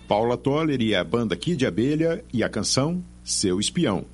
Paula Toller e a banda Kid Abelha e a canção Seu Espião.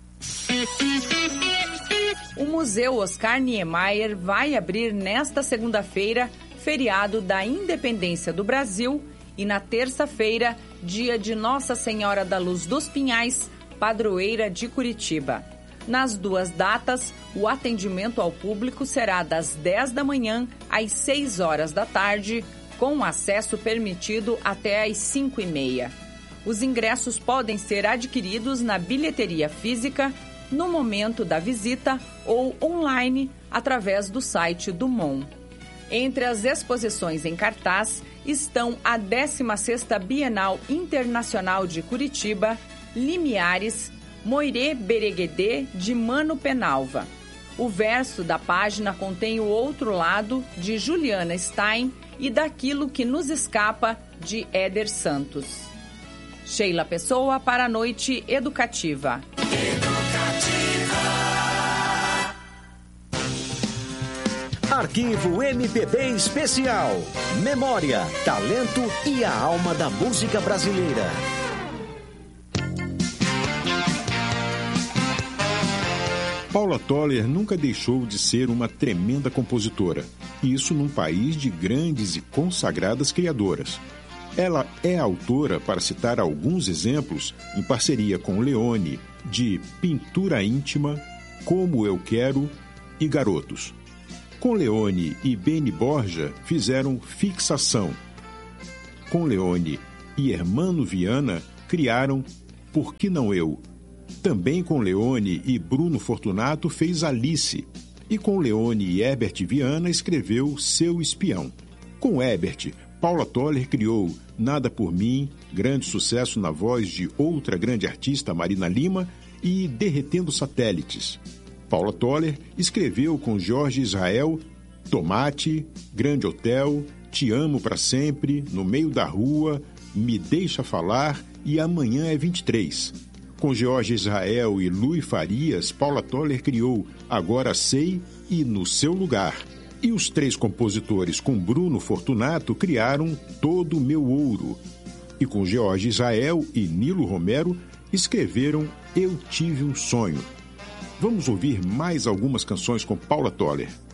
O Museu Oscar Niemeyer vai abrir nesta segunda-feira, feriado da Independência do Brasil, e na terça-feira, dia de Nossa Senhora da Luz dos Pinhais, padroeira de Curitiba. Nas duas datas, o atendimento ao público será das 10 da manhã às 6 horas da tarde, com acesso permitido até às 5h30. Os ingressos podem ser adquiridos na bilheteria física, no momento da visita ou online, através do site do MON. Entre as exposições em cartaz estão a 16ª Bienal Internacional de Curitiba, Limiares, Moiré Bereguedê de Mano Penalva. O verso da página contém o outro lado, de Juliana Stein, e Daquilo que nos escapa, de Éder Santos. Sheila Pessoa para a Noite Educativa. Arquivo MPB Especial. Memória, talento e a alma da música brasileira. Paula Toller nunca deixou de ser uma tremenda compositora. Isso num país de grandes e consagradas criadoras. Ela é autora, para citar alguns exemplos, em parceria com Leone, de Pintura Íntima, Como Eu Quero e Garotos. Com Leone e Beni Borja fizeram Fixação. Com Leone e Hermano Viana criaram Por Que Não Eu? Também com Leone e Bruno Fortunato fez Alice. E com Leone e Herbert Viana escreveu Seu Espião. Com Herbert, Paula Toller criou Nada por Mim, grande sucesso na voz de outra grande artista, Marina Lima, e Derretendo Satélites. Paula Toller escreveu com Jorge Israel Tomate, Grande Hotel, Te Amo Pra Sempre, No Meio da Rua, Me Deixa Falar e Amanhã é 23. Com Jorge Israel e Luí Farias, Paula Toller criou Agora Sei e No Seu Lugar. E os três compositores com Bruno Fortunato criaram Todo o Meu Ouro. E com Jorge Israel e Nilo Romero escreveram Eu Tive um Sonho. Vamos ouvir mais algumas canções com Paula Toller.